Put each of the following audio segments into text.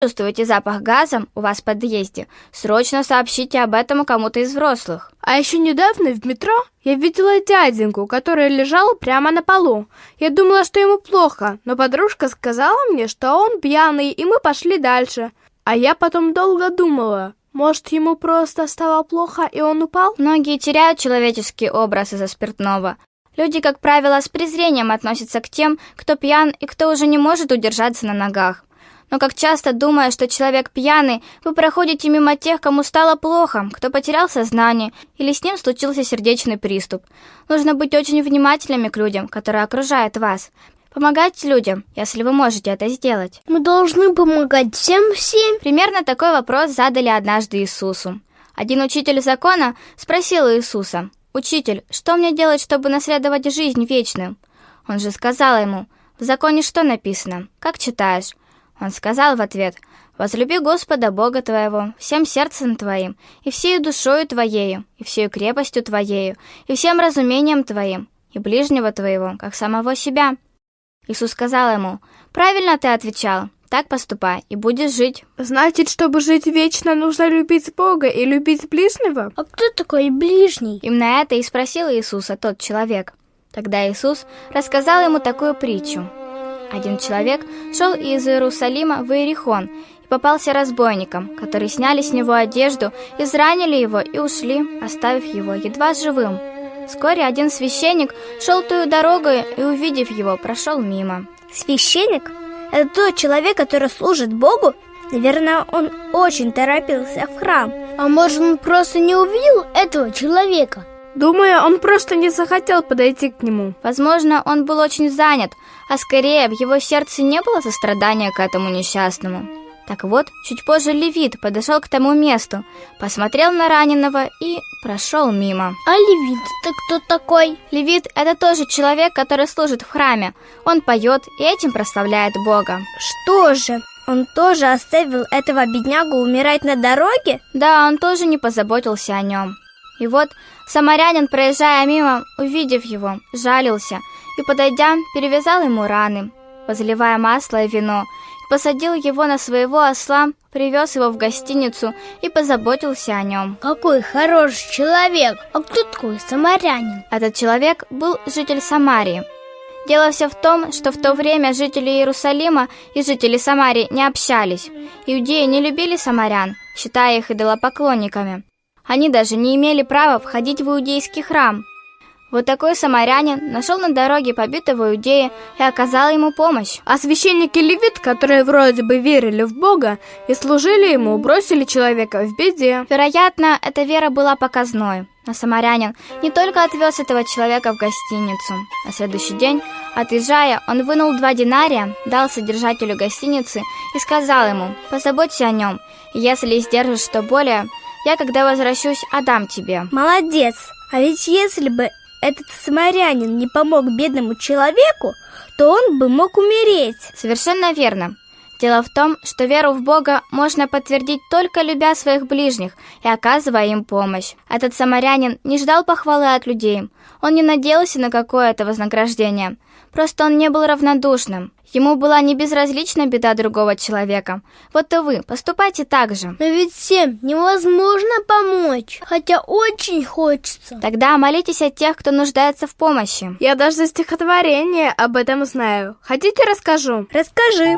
чувствуете запах газа у вас в подъезде, срочно сообщите об этом кому-то из взрослых. А еще недавно в метро я видела дяденьку, который лежал прямо на полу. Я думала, что ему плохо, но подружка сказала мне, что он пьяный, и мы пошли дальше. А я потом долго думала, может, ему просто стало плохо, и он упал? Многие теряют человеческий образ из-за спиртного. Люди, как правило, с презрением относятся к тем, кто пьян и кто уже не может удержаться на ногах. Но как часто, думая, что человек пьяный, вы проходите мимо тех, кому стало плохо, кто потерял сознание или с ним случился сердечный приступ. Нужно быть очень внимательными к людям, которые окружают вас. Помогайте людям, если вы можете это сделать. Мы должны помогать всем. Примерно такой вопрос задали однажды Иисусу. Один учитель закона спросил Иисуса: «Учитель, что мне делать, чтобы наследовать жизнь вечную?» Он же сказал ему: «В законе что написано? Как читаешь?» Он сказал в ответ: «Возлюби Господа Бога твоего всем сердцем твоим, и всею душою твоею, и всею крепостью твоею, и всем разумением твоим, и ближнего твоего, как самого себя». Иисус сказал ему: «Правильно ты отвечал, так поступай, и будешь жить». Значит, чтобы жить вечно, нужно любить Бога и любить ближнего? А кто такой ближний? Именно это и спросил Иисуса тот человек. Тогда Иисус рассказал ему такую притчу. Один человек шел из Иерусалима в Иерихон и попался разбойникам, которые сняли с него одежду, изранили его и ушли, оставив его едва живым. Вскоре один священник шел ту дорогой и, увидев его, прошел мимо. Священник? Это тот человек, который служит Богу? Наверное, он очень торопился в храм. А может, он просто не увидел этого человека? Думаю, он просто не захотел подойти к нему. Возможно, он был очень занят, а скорее в его сердце не было сострадания к этому несчастному. Так вот, чуть позже левит подошел к тому месту, посмотрел на раненого и прошел мимо. А левит — это кто такой? Левит — это тоже человек, который служит в храме. Он поет и этим прославляет Бога. Что же, он тоже оставил этого беднягу умирать на дороге? Да, он тоже не позаботился о нем. И вот самарянин, проезжая мимо, увидев его, жалился и, подойдя, перевязал ему раны, возливая масло и вино, посадил его на своего осла, привез его в гостиницу и позаботился о нем. Какой хороший человек! А кто такой самарянин? Этот человек был житель Самарии. Дело все в том, что в то время жители Иерусалима и жители Самарии не общались. Иудеи не любили самарян, считая их идолопоклонниками. Они даже не имели права входить в иудейский храм. Вот такой самарянин нашел на дороге побитого иудея и оказал ему помощь. А священники и левит, которые вроде бы верили в Бога и служили ему, бросили человека в беде. Вероятно, эта вера была показной. Но самарянин не только отвез этого человека в гостиницу. На следующий день, отъезжая, он вынул 2 динария, дал содержателю гостиницы и сказал ему: «Позаботься о нем, и если издержишь что более, я, когда возвращусь, отдам тебе». Молодец! А ведь если бы этот самарянин не помог бедному человеку, то он бы мог умереть. Совершенно верно. Дело в том, что веру в Бога можно подтвердить только любя своих ближних и оказывая им помощь. Этот самарянин не ждал похвалы от людей. Он не надеялся на какое-то вознаграждение. Просто он не был равнодушным. Ему была не безразлична беда другого человека. Вот и вы поступайте так же. Но ведь всем невозможно помочь, хотя очень хочется. Тогда молитесь о тех, кто нуждается в помощи. Я даже стихотворение об этом знаю. Хотите, расскажу? Расскажи.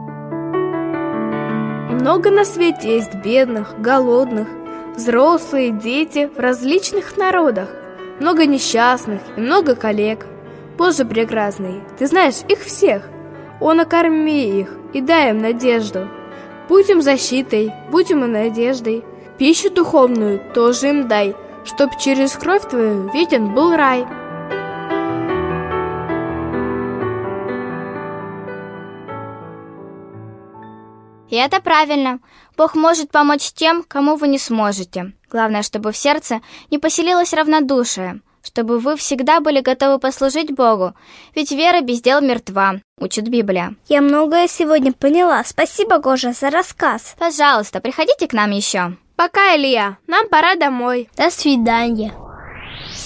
Много на свете есть бедных, голодных, взрослые, дети в различных народах. Много несчастных и много коллег. Боже прекрасный, ты знаешь их всех. О, накорми их и дай им надежду. Будь им защитой, будь им и надеждой. Пищу духовную тоже им дай, чтоб через кровь твою виден был рай. И это правильно. Бог может помочь тем, кому вы не сможете. Главное, чтобы в сердце не поселилось равнодушие, чтобы вы всегда были готовы послужить Богу, ведь вера без дел мертва, учит Библия. Я многое сегодня поняла. Спасибо, Гоша, за рассказ. Пожалуйста, приходите к нам еще. Пока, Илья, нам пора домой. До свидания.